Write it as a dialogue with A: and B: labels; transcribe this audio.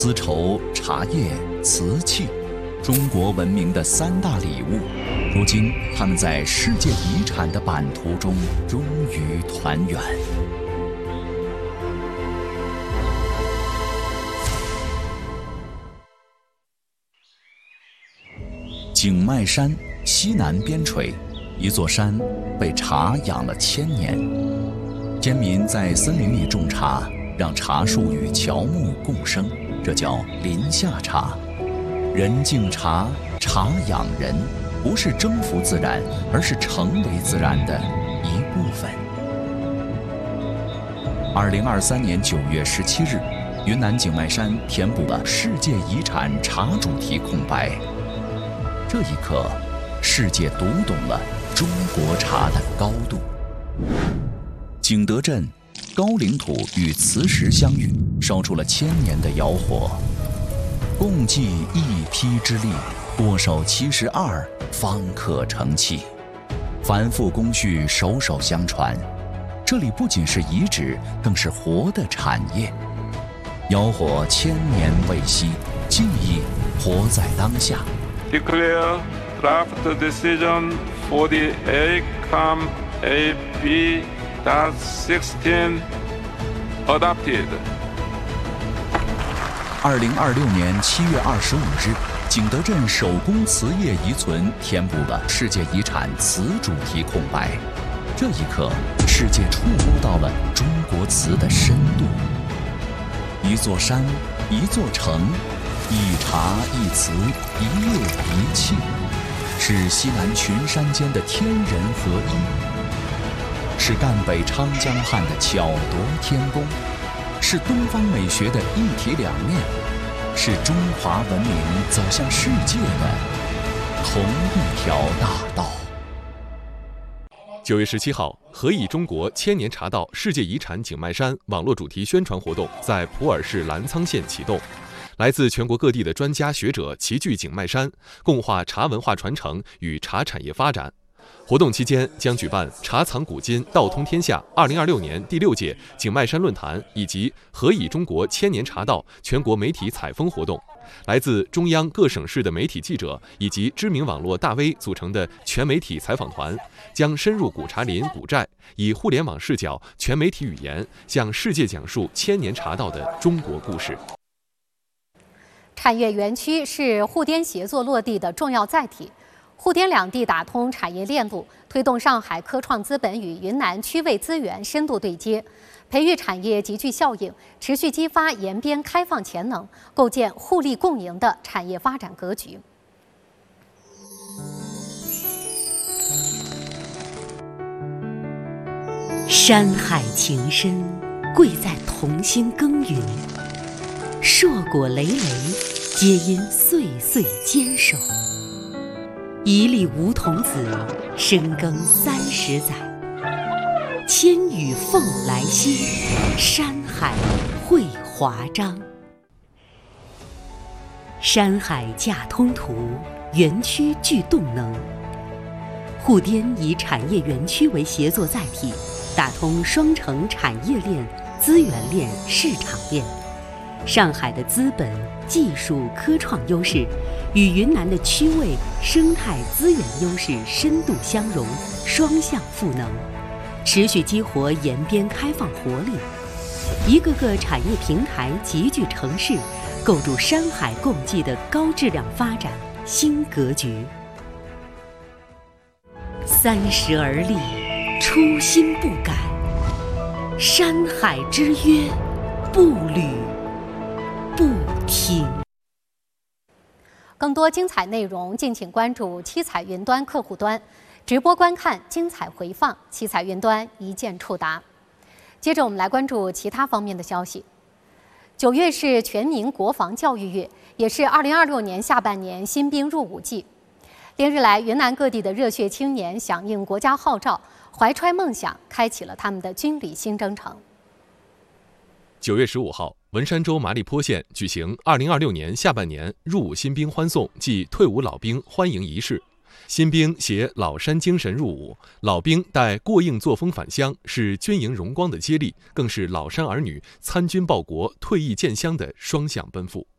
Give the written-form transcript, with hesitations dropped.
A: 丝绸、茶叶、瓷器，中国文明的3大礼物。如今，他们在世界遗产的版图中终于团圆。景迈山西南边陲，一座山被茶养了1000年。先民在森林里种茶，让茶树与乔木共生，这叫林下茶。人敬茶，茶养人，不是征服自然，而是成为自然的一部分。2023年9月17日，云南景迈山填补了世界遗产茶主题空白。这一刻，世界读懂了中国茶的高度。景德镇高岭土与磁石相遇，烧出了1000年的窑火。共计一匹之力，多手72，方可成器。繁复工序，手手相传。这里不仅是遗址，更是活的产业。窑火1000年未熄，技艺活在当下。
B: Declare draft decision for the ACAM AB-16 adopted.
A: 2026年7月25日，景德镇手工瓷业遗存填补了世界遗产瓷主题空白。这一刻，世界触摸到了中国瓷的深度。一座山，一座城，一茶一瓷，一叶一器，是西南群山间的天人合一，是赣北昌江汉的巧夺天工，是东方美学的一体两面，是中华文明走向世界的同一条大道。
C: 9月17号，何以中国千年茶道世界遗产景迈山网络主题宣传活动在普洱市澜沧县启动。来自全国各地的专家学者齐聚景迈山，共话茶文化传承与茶产业发展。活动期间将举办茶藏古今，道通天下2026年第6届景迈山论坛以及何以中国千年茶道全国媒体采风活动。来自中央各省市的媒体记者以及知名网络大 V 组成的全媒体采访团，将深入古茶林、古寨，以互联网视角、全媒体语言，向世界讲述千年茶道的中国故事。
D: 产业园区是沪滇协作落地的重要载体，沪滇两地打通产业链路，推动上海科创资本与云南区位资源深度对接，培育产业集聚效应，持续激发沿边开放潜能，构建互利共赢的产业发展格局。
E: 山海情深，贵在同心耕耘，硕果累累，皆因岁岁坚守。一粒梧桐子，深耕30载。千羽凤来兮，山海绘华章。山海架通途，园区聚动能。沪滇以产业园区为协作载体，打通双城产业链、资源链、市场链。上海的资本、技术、科创优势与云南的区位、生态资源优势深度相融，双向赋能，持续激活沿边开放活力。一个个产业平台集聚城市，构筑山海共济的高质量发展新格局。30而立，初心不改，山海之约，不履不停。
D: 更多精彩内容，敬请关注七彩云端客户端，直播观看，精彩回放，七彩云端一键触达。接着我们来关注其他方面的消息。9月是全民国防教育月，也是2026年下半年新兵入伍季。连日来，云南各地的热血青年响应国家号召，怀揣梦想，开启了他们的军旅新征程。
C: 9月15号，文山州麻栗坡县举行2026年下半年入伍新兵欢送暨退伍老兵欢迎仪式。新兵携老山精神入伍，老兵带过硬作风返乡，是军营荣光的接力，更是老山儿女参军报国、退役建乡的双向奔赴。